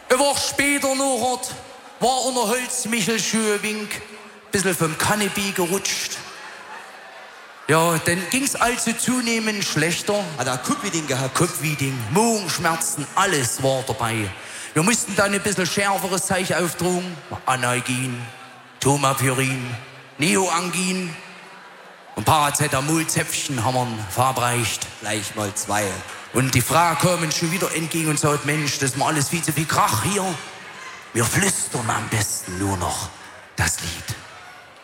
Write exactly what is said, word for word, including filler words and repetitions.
Eine Woche später noch war unter Holzmichel Schöwink, bisschen vom Kanapee gerutscht. Ja, dann ging's also zunehmend schlechter. Hat er Kupfiding gehabt? Kopfwieding, Magenschmerzen, alles war dabei. Wir mussten dann ein bisschen schärferes Zeichen aufdrucken. Analgin, Tomapyrin, Neoangin und Paracetamol-Zäpfchen haben wir verabreicht. Gleich mal zwei. Und die Frau kam uns schon wieder entgegen und sagt, Mensch, das ist mir alles viel zu viel Krach hier. Wir flüstern am besten nur noch das Lied.